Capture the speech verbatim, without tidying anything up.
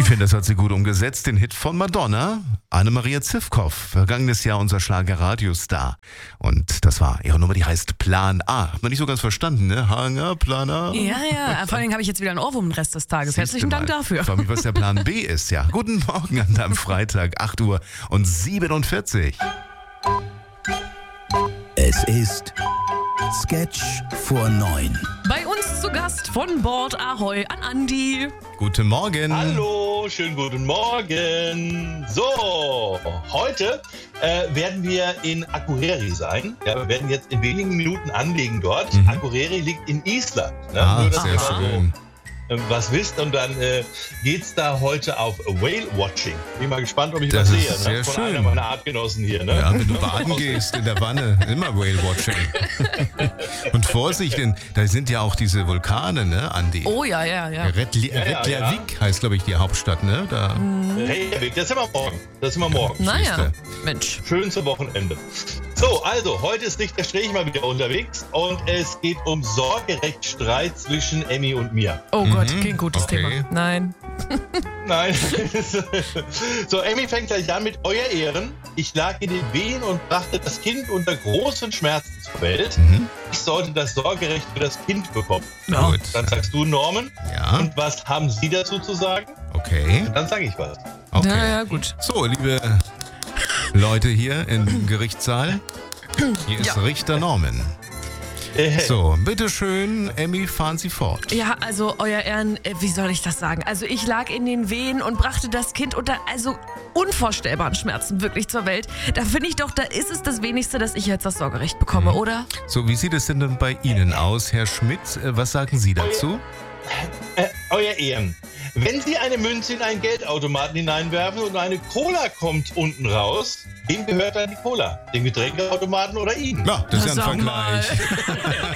Ich finde, das hat sie gut umgesetzt. Den Hit von Madonna, Annemaria Zivkow, vergangenes Jahr unser Schlager-Radiostar. Und das war ihre Nummer, die heißt Plan A. Hat man nicht so ganz verstanden, ne? Hanger, Plan A. Ja, ja. Vor allem habe ich jetzt wieder einen Ohrwurm den Rest des Tages. Herzlichen Dank dafür. Ich frage mich, was der Plan B ist, ja. Guten Morgen an deinem Freitag, acht Uhr und siebenundvierzig. Es ist Sketch vor neun. Bei uns zu Gast von Bord Ahoi an Andi. Guten Morgen. Hallo, schönen guten Morgen. So, heute äh, werden wir in Akureyri sein. Ja, wir werden jetzt in wenigen Minuten anlegen dort. Mhm. Akureyri liegt in Island. Ne? Ah, Nur, dass sehr ihr schön. So, äh, was wisst, und dann äh, geht's da heute auf Whale-Watching. Bin mal gespannt, ob ich Das was ist sehe. sehr Ne? Von schön. einer meiner Artgenossen hier. Ne? Ja, wenn du baden gehst in der Wanne, immer Whale-Watching. Und Vorsicht, denn da sind ja auch diese Vulkane, ne, Andi? Oh ja, ja, ja. Rettli- Ja, ja, Reykjavik heißt, glaube ich, die Hauptstadt, ne? Da. Hey, das sind wir morgen. Das sind wir morgen. Naja, Siehste. Mensch. Schön zum Wochenende. So, also, heute ist Richter Strich mal wieder unterwegs und es geht um Sorgerechtsstreit zwischen Emmy und mir. Oh Gott, Mhm, kein gutes okay. Thema. Nein. Nein. So, Emmy fängt gleich an mit Euer Ehren. Ich lag in den Wehen und brachte das Kind unter großen Schmerzen zur Welt. Mhm. Ich sollte das Sorgerecht für das Kind bekommen. Ja. Gut. Dann sagst du, Norman. Ja, Und was haben Sie dazu zu sagen? okay. Dann sage ich was. okay. Ja, ja, gut. So, liebe Leute hier im Gerichtssaal, hier ist Ja. Richter Norman. Äh, So, bitteschön, Emmy, fahren Sie fort. Ja, also, Euer Ehren, äh, wie soll ich das sagen? Also, ich lag in den Wehen und brachte das Kind unter, also, unvorstellbaren Schmerzen wirklich zur Welt. Da finde ich doch, da ist es das Wenigste, dass ich jetzt das Sorgerecht bekomme, oder? So, wie sieht es denn dann bei Ihnen aus, Herr Schmidt? Äh, Was sagen Sie dazu? Äh, Euer Ehren, wenn Sie eine Münze in einen Geldautomaten hineinwerfen und eine Cola kommt unten raus, wem gehört dann die Cola? Dem Getränkeautomaten oder Ihnen? Ja, das ist ja ein Sag mal. Vergleich.